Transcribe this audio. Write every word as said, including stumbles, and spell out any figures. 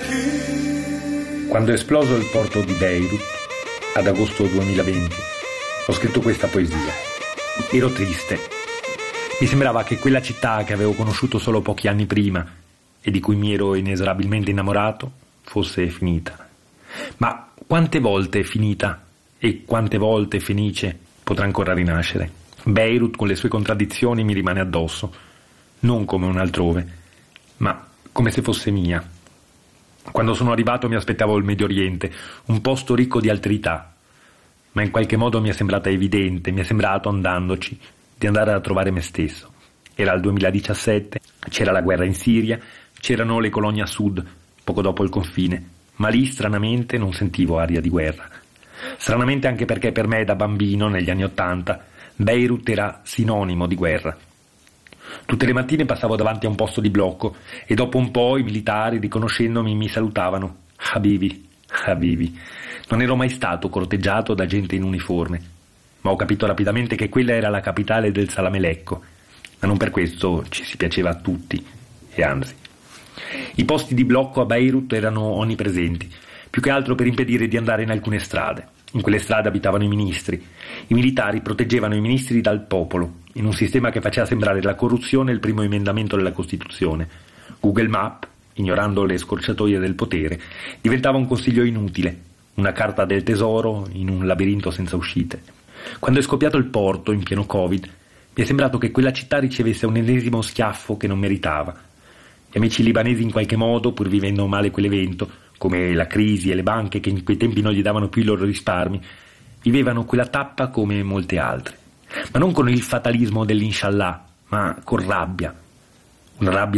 Quando è esploso il porto di Beirut, ad agosto duemilaventi, ho scritto questa poesia. Ero triste. Mi sembrava che quella città che avevo conosciuto solo pochi anni prima e di cui mi ero inesorabilmente innamorato fosse finita. Ma quante volte è finita e quante volte Fenice potrà ancora rinascere? Beirut con le sue contraddizioni mi rimane addosso, non come un altrove, ma come se fosse mia. Quando sono arrivato mi aspettavo il Medio Oriente, un posto ricco di alterità, ma in qualche modo mi è sembrata evidente, mi è sembrato, andandoci, di andare a trovare me stesso. Era il duemiladiciassette, c'era la guerra in Siria, c'erano le colonie a sud, poco dopo il confine, ma lì stranamente non sentivo aria di guerra. Stranamente anche perché per me da bambino, negli anni Ottanta, Beirut era sinonimo di guerra. Tutte le mattine passavo davanti a un posto di blocco e dopo un po' i militari, riconoscendomi, mi salutavano. Habibi, Habibi. Non ero mai stato corteggiato da gente in uniforme, ma ho capito rapidamente che quella era la capitale del salamelecco, ma non per questo ci si piaceva a tutti, e anzi. I posti di blocco a Beirut erano onnipresenti, più che altro per impedire di andare in alcune strade. In quelle strade abitavano i ministri. I militari proteggevano i ministri dal popolo, in un sistema che faceva sembrare la corruzione il primo emendamento della Costituzione. Google Map, ignorando le scorciatoie del potere, diventava un consiglio inutile, una carta del tesoro in un labirinto senza uscite. Quando è scoppiato il porto, in pieno Covid, mi è sembrato che quella città ricevesse un ennesimo schiaffo che non meritava. Gli amici libanesi in qualche modo, pur vivendo male quell'evento, come la crisi e le banche che in quei tempi non gli davano più i loro risparmi, vivevano quella tappa come molte altre, ma non con il fatalismo dell'inshallah, ma con rabbia, una rabbia